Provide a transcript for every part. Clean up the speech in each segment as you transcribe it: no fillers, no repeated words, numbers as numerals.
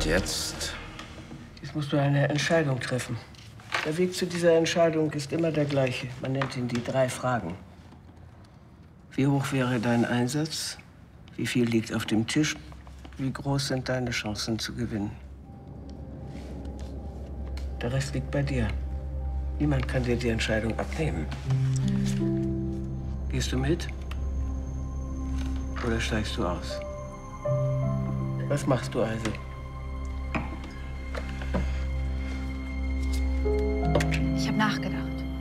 jetzt? Jetzt musst du eine Entscheidung treffen. Der Weg zu dieser Entscheidung ist immer der gleiche. Man nennt ihn die 3 Fragen. Wie hoch wäre dein Einsatz? Wie viel liegt auf dem Tisch? Wie groß sind deine Chancen zu gewinnen? Der Rest liegt bei dir. Niemand kann dir die Entscheidung abnehmen. Gehst du mit? Oder steigst du aus? Was machst du also? Ich habe nachgedacht.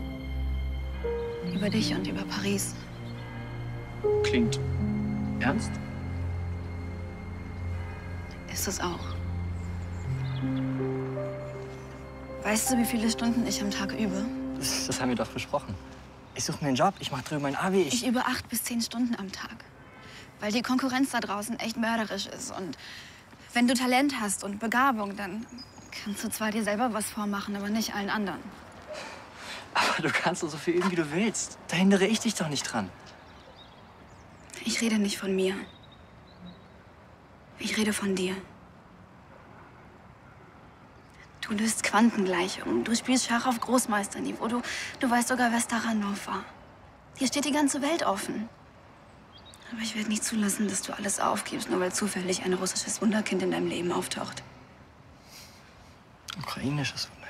Über dich und über Paris. Klingt ernst? Ist es auch. Weißt du, wie viele Stunden ich am Tag übe? Das haben wir doch besprochen. Ich suche mir einen Job, ich mache drüben mein Abi. Ich übe 8 bis 10 Stunden am Tag. Weil die Konkurrenz da draußen echt mörderisch ist. Und wenn du Talent hast und Begabung, dann kannst du zwar dir selber was vormachen, aber nicht allen anderen. Aber du kannst doch so viel üben, wie du willst. Da hindere ich dich doch nicht dran. Ich rede nicht von mir. Ich rede von dir. Du löst Quantengleichungen. Du spielst Schach auf Großmeisterniveau. Du weißt sogar, wer Staranov war. Dir steht die ganze Welt offen. Aber ich werde nicht zulassen, dass du alles aufgibst, nur weil zufällig ein russisches Wunderkind in deinem Leben auftaucht. Ukrainisches Wunderkind.